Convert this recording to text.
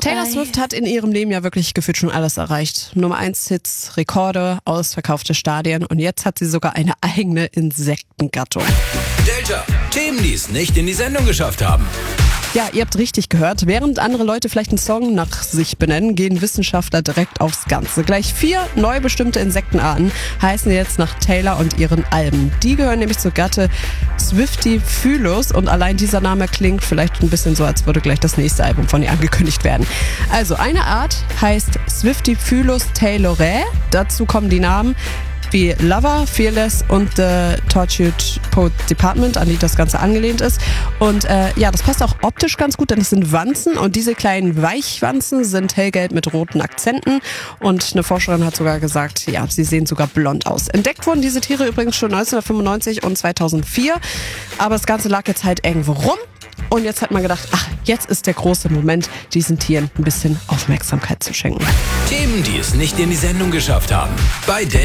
Taylor Swift hat in ihrem Leben ja wirklich gefühlt schon alles erreicht. Nummer 1 Hits, Rekorde, ausverkaufte Stadien und jetzt hat sie sogar eine eigene Insektengattung. Delta, Themen, die es nicht in die Sendung geschafft haben. Ja, ihr habt richtig gehört. Während andere Leute vielleicht einen Song nach sich benennen, gehen Wissenschaftler direkt aufs Ganze. Gleich 4 neu bestimmte Insektenarten heißen jetzt nach Taylor und ihren Alben. Die gehören nämlich zur Gattung Swiftifylus und allein dieser Name klingt vielleicht ein bisschen so, als würde gleich das nächste Album von ihr angekündigt werden. Also eine Art heißt Swiftifylus taylorae. Dazu kommen die Namen wie Lover, Fearless und The Tortured Poet Department, an die das Ganze angelehnt ist. Und das passt auch optisch ganz gut, denn es sind Wanzen und diese kleinen Weichwanzen sind hellgelb mit roten Akzenten. Und eine Forscherin hat sogar gesagt, ja, sie sehen sogar blond aus. Entdeckt wurden diese Tiere übrigens schon 1995 und 2004, aber das Ganze lag jetzt halt irgendwo rum. Und jetzt hat man gedacht, jetzt ist der große Moment, diesen Tieren ein bisschen Aufmerksamkeit zu schenken. Themen, die es nicht in die Sendung geschafft haben. Bei